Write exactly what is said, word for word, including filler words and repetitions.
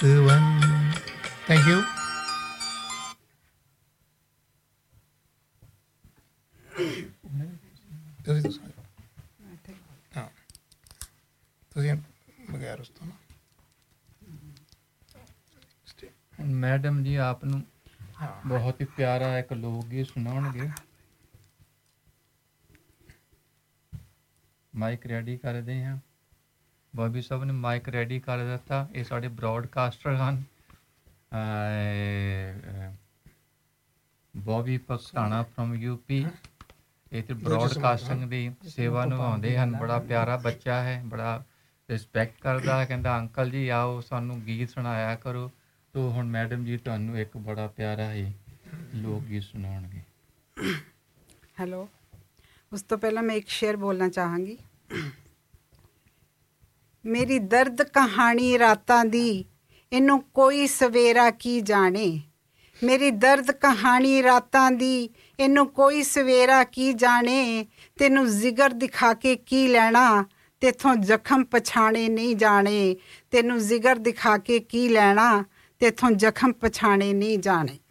Thank you. ਤੁਸੀਂ ਦੱਸੋ। ਹਾਂ ਤੁਸੀਂ ਬਗੈਰ ਉਸ ਤੋਂ ਨਾ ਮੈਡਮ ਜੀ ਆਪ ਨੂੰ ਬਹੁਤ ਹੀ ਪਿਆਰਾ ਇੱਕ ਲੋਕ ਗੀਤ ਸੁਣਾਉਣਗੇ। ਮਾਈਕ ਰੈਡੀ ਕਰਦੇ ਹਾਂ। ਬੋਬੀ ਸਾਹਿਬ ਨੇ ਮਾਈਕ ਰੈਡੀ ਕਰ ਦਿੱਤਾ। ਇਹ ਸਾਡੇ ਬਰੋਡਕਾਸਟਰ ਹਨ। Bobby ਪਖਾਣਾ from U P. ਇਹ ਤੇ ਬਰੋਡਕਾਸਟਿੰਗ ਦੀ ਸੇਵਾ ਨਿਭਾਉਂਦੇ ਹਨ। ਬੜਾ ਪਿਆਰਾ ਬੱਚਾ ਹੈ, ਬੜਾ ਰਿਸਪੈਕਟ ਕਰਦਾ। ਕਹਿੰਦਾ ਅੰਕਲ ਜੀ ਆਓ ਸਾਨੂੰ ਗੀਤ ਸੁਣਾਇਆ ਕਰੋ। ਤੋ ਹੁਣ ਮੈਡਮ ਜੀ ਤੁਹਾਨੂੰ ਇੱਕ ਬੜਾ ਪਿਆਰਾ ਹੀ ਲੋਕ ਗੀਤ ਸੁਣਾਉਣਗੇ। ਹੈਲੋ। ਉਸ ਤੋਂ ਪਹਿਲਾਂ ਮੈਂ ਇੱਕ ਸ਼ੇਰ ਬੋਲਣਾ ਚਾਹਾਂਗੀ। ਮੇਰੀ ਦਰਦ ਕਹਾਣੀ ਰਾਤਾਂ ਦੀ, ਇਹਨੂੰ ਕੋਈ ਸਵੇਰਾ ਕੀ ਜਾਣੇ। ਮੇਰੀ ਦਰਦ ਕਹਾਣੀ ਰਾਤਾਂ ਦੀ, ਇਹਨੂੰ ਕੋਈ ਸਵੇਰਾ ਕੀ ਜਾਣੇ। ਤੈਨੂੰ ਜ਼ਿਗਰ ਦਿਖਾ ਕੇ ਕੀ ਲੈਣਾ, ਤੇਥੋਂ ਜ਼ਖਮ ਪਛਾਣੇ ਨਹੀਂ ਜਾਣੇ। ਤੈਨੂੰ ਜ਼ਿਗਰ ਦਿਖਾ ਕੇ ਕੀ ਲੈਣਾ, ਤੇਥੋਂ ਜ਼ਖਮ ਪਛਾਣੇ ਨਹੀਂ ਜਾਣੇ।